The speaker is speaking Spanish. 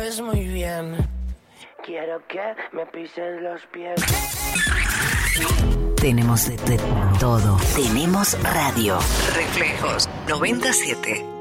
sabes muy bien. Quiero que me pises los pies. Tenemos de todo. Tenemos radio. Reflejos 97.